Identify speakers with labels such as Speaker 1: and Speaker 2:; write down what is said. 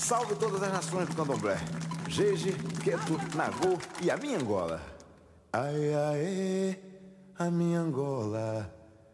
Speaker 1: Salve todas as nações do candomblé. Jeje, Queto, Nagô e a minha Angola. Ai, ai, a minha Angola.